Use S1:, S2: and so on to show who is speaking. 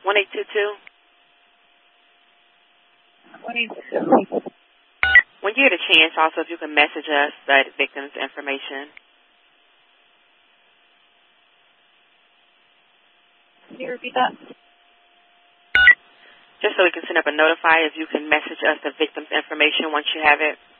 S1: 1822.
S2: 1822.
S1: When you get a chance, also, if you can message us that victim's information.
S2: Can you repeat that?
S1: Just so we can send up a notify, if you can message us the victim's information once you have it.